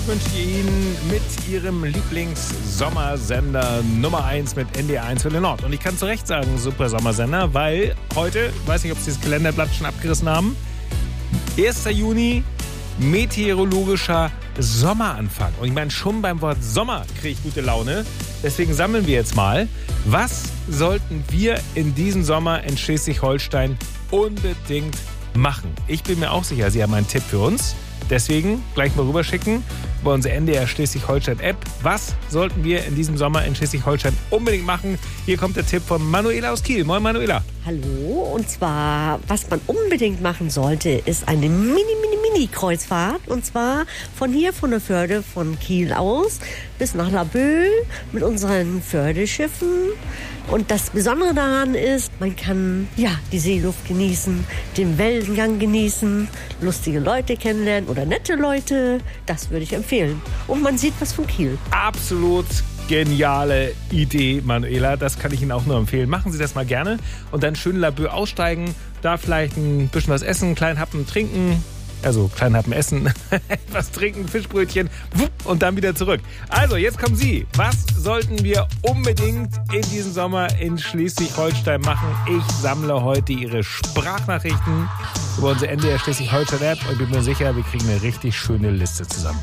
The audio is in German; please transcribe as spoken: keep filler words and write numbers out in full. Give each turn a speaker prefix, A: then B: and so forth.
A: wünsche ich Ihnen mit Ihrem Lieblings-Sommersender Nummer eins mit N D R eins Welle Nord. Und ich kann zu Recht sagen, super Sommersender, weil heute, ich weiß nicht, ob Sie das Kalenderblatt schon abgerissen haben, erster Juni, meteorologischer Sommeranfang. Und ich meine, schon beim Wort Sommer kriege ich gute Laune. Deswegen sammeln wir jetzt mal, was sollten wir in diesem Sommer in Schleswig-Holstein unbedingt machen? Ich bin mir auch sicher, Sie haben einen Tipp für uns. Deswegen gleich mal rüberschicken über unsere N D R Schleswig-Holstein-App. Was sollten wir in diesem Sommer in Schleswig-Holstein unbedingt machen? Hier kommt der Tipp von Manuela aus Kiel. Moin, Manuela.
B: Hallo, und zwar, was man unbedingt machen sollte, ist eine Mini-Mini-Mini-Kreuzfahrt. Und zwar von hier, von der Förde, von Kiel aus, bis nach Laboe mit unseren Fördeschiffen. Und das Besondere daran ist, man kann ja die Seeluft genießen, den Wellengang genießen, lustige Leute kennenlernen oder nette Leute. Das würde ich empfehlen. Und man sieht was von Kiel.
A: Absolut geniale Idee, Manuela. Das kann ich Ihnen auch nur empfehlen. Machen Sie das mal gerne und dann schön Laboe aussteigen, da vielleicht ein bisschen was essen, einen kleinen Happen trinken. Also kleinen Happen essen, etwas trinken, Fischbrötchen und dann wieder zurück. Also jetzt kommen Sie. Was sollten wir unbedingt in diesem Sommer in Schleswig-Holstein machen? Ich sammle heute Ihre Sprachnachrichten über unsere N D R Schleswig-Holstein-App und bin mir sicher, wir kriegen eine richtig schöne Liste zusammen.